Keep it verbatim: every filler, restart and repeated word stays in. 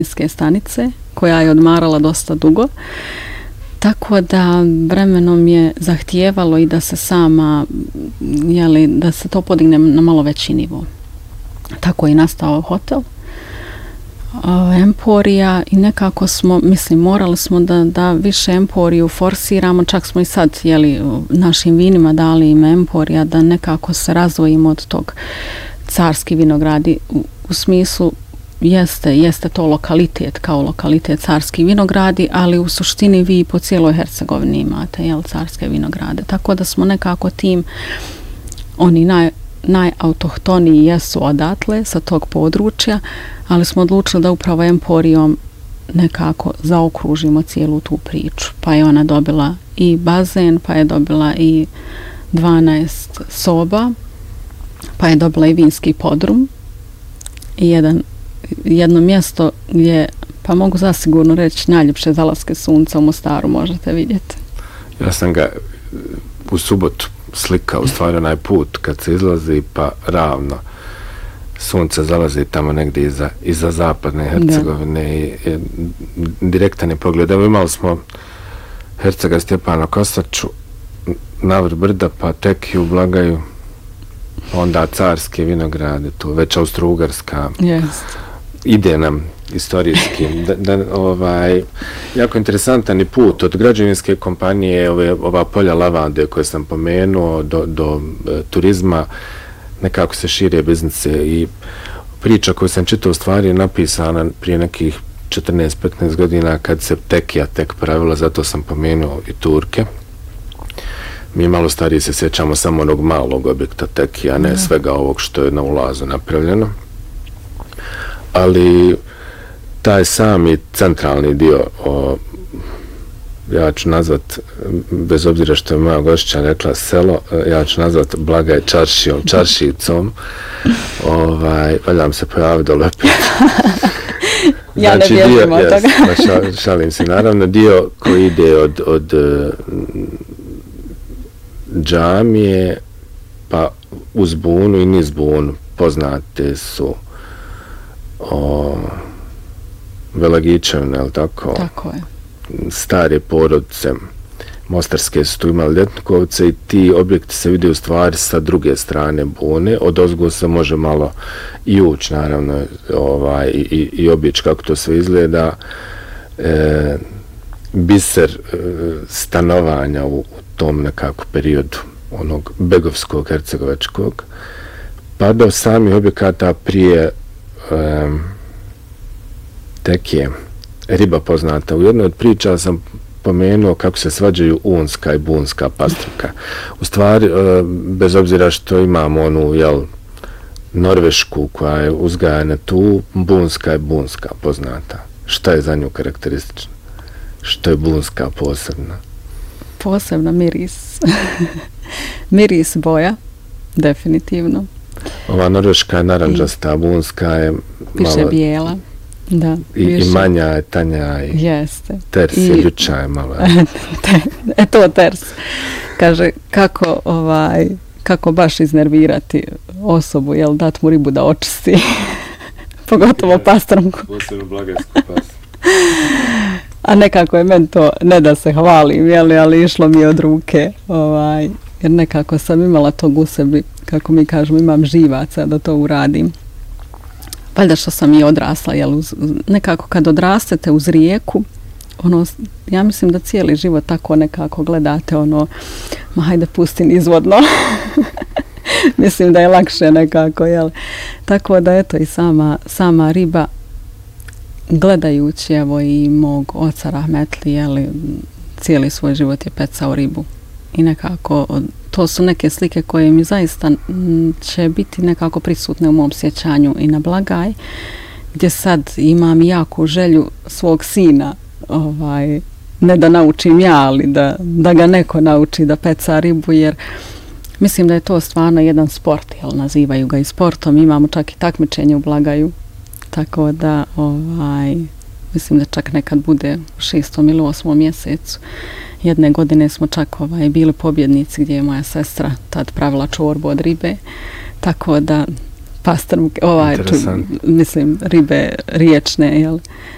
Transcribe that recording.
stanice koja je odmarala dosta dugo. Tako da vremenom je zahtijevalo i da se sama, jeli, da se to podigne na malo veći nivo. Tako je nastao hotel uh, Emporija i nekako smo, mislim, morali smo da, da više Emporiju forsiramo, čak smo i sad, jeli, našim vinima dali ime Emporija, da nekako se razvojimo od tog Carski vinogradi u, u smislu Jeste, jeste to lokalitet kao lokalitet Carski vinogradi, ali u suštini vi po cijeloj Hercegovini imate, jel, carske vinograde. Tako da smo nekako tim, oni naj, najautohtoniji jesu odatle, sa tog područja, ali smo odlučili da upravo Emporijom nekako zaokružimo cijelu tu priču. Pa je ona dobila i bazen, pa je dobila i dvanaest soba, pa je dobila i vinski podrum i jedan jedno mjesto gdje, pa mogu zasigurno reći, najljepše zalaske sunca u Mostaru možete vidjeti. Ja sam ga u subotu slikao, u stvari onaj put kad se izlazi pa ravno sunce zalazi tamo negdje iza, iza zapadne Hercegovine i, i direktan je pogled. Evo imali smo Hercega Stjepana Kosaču na vrh brda, pa tek i u Blagaju, onda Carske vinograde, tu već Austro-Ugarska. Jest. Ide nam istorijski. Da, da, ovaj, jako interesantan je put od građevinske kompanije, ove, ova polja lavande koje sam pomenuo, do, do e, turizma, nekako se šire biznise i priča koju sam čitao u stvari napisana prije nekih četrnaest petnaest godina kad se tekija tek pravila, zato sam pomenuo i Turke. Mi malo stariji se sjećamo samo onog malog objekta tekija, ne svega ovog što je na ulazu napravljeno. Ali taj sami centralni dio, o, ja ću nazvat, bez obzira što je moja gošća rekla selo, ja ću nazvat Blagaj čaršijom, čaršicom, ovaj, valjam se pojaviti dole opet. Ja znači, ne bježim od toga. Šal, šalim se, naravno, dio koji ide od, od džamije, pa uz bunu i niz bunu, poznate su o Velagićevne, je li tako? Tako je. Stare porodice mostarske su tu imali Ljetnikovce i ti objekti se vide u stvari sa druge strane bune. Od ozgo se može malo i ući, naravno, ovaj, i, i obići kako to sve izgleda. E, biser e, stanovanja u, u tom nekako periodu onog begovskog, hercegovačkog, pa do samih objekata prije Um, tek je riba poznata. U jednoj od priča sam pomenuo kako se svađaju unska i bunska pastrika. U stvari, uh, bez obzira što imamo onu, jel, norvešku koja je uzgajana tu, bunska je bunska poznata. Šta je za nju karakteristično? Što je bunska posebna? Posebna miris. Miris boja, definitivno. Ova norveška je naranđasta, bunska je više malo bijela. Da, i, i manja je, tanja i jeste. Ters I, je ljuča je malo. te, e to ters. Kaže kako ovaj kako baš iznervirati osobu, jel, dat mu ribu da očisti. Pogotovo pastramku. Posebno blagajsku pastramku. A nekako je meni to, ne da se hvalim, jel, ali išlo mi od ruke, ovaj, jer nekako sam imala tog u sebi, kako mi kažemo, imam živaca da to uradim. Valjda što sam i odrasla, jel, uz, nekako kad odrastete uz rijeku, ono, ja mislim da cijeli život tako nekako gledate, ono, ma hajde pustim izvodno. Mislim da je lakše nekako, jel. Tako da, eto, i sama, sama riba, gledajući, evo, i mog oca Rahmetli, jel, cijeli svoj život je pecao ribu. I nekako, to su neke slike koje mi zaista će biti nekako prisutne u mom sjećanju i na Blagaj, gdje sad imam jaku želju svog sina, ovaj, ne da naučim ja, ali da, da ga neko nauči da peca ribu, jer mislim da je to stvarno jedan sport, jel, nazivaju ga i sportom, imamo čak i takmičenje u Blagaju, tako da, ovaj, mislim da čak nekad bude u šestom ili osmom mjesecu. Jedne godine smo čak ovaj, bili pobjednici gdje je moja sestra tad pravila čorbu od ribe, tako da pastrmke, ovaj, ču, mislim, ribe riječne, jel,